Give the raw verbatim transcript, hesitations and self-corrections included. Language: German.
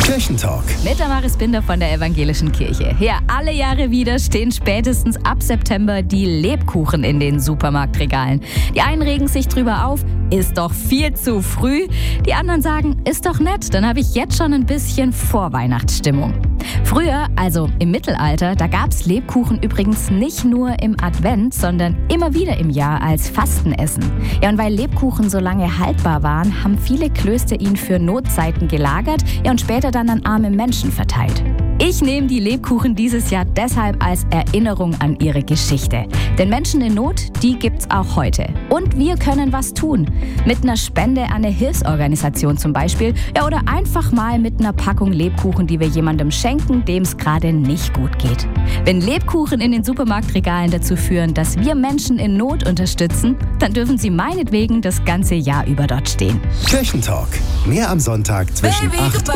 Kirchentalk. Mit Damaris Binder von der Evangelischen Kirche. Ja, alle Jahre wieder stehen spätestens ab September die Lebkuchen in den Supermarktregalen. Die einen regen sich drüber auf, ist doch viel zu früh. Die anderen sagen, ist doch nett, dann habe ich jetzt schon ein bisschen Vorweihnachtsstimmung. Früher, also im Mittelalter, da gab es Lebkuchen übrigens nicht nur im Advent, sondern immer wieder im Jahr als Fastenessen. Ja, und weil Lebkuchen so lange haltbar waren, haben viele Klöster ihn für Notzeiten gelagert, ja, und später dann an arme Menschen verteilt. Ich nehme die Lebkuchen dieses Jahr deshalb als Erinnerung an ihre Geschichte. Denn Menschen in Not, die gibt's auch heute. Und wir können was tun. Mit einer Spende an eine Hilfsorganisation zum Beispiel. Ja, oder einfach mal mit einer Packung Lebkuchen, die wir jemandem schenken, dem es gerade nicht gut geht. Wenn Lebkuchen in den Supermarktregalen dazu führen, dass wir Menschen in Not unterstützen, dann dürfen sie meinetwegen das ganze Jahr über dort stehen. Kirchentalk. Mehr am Sonntag zwischen acht